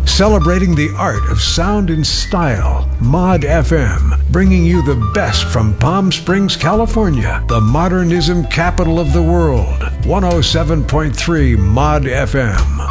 Celebrating the art of sound and style. Mod FM, bringing you the best from Palm Springs, California, the modernism capital of the world. 107.3 Mod FM.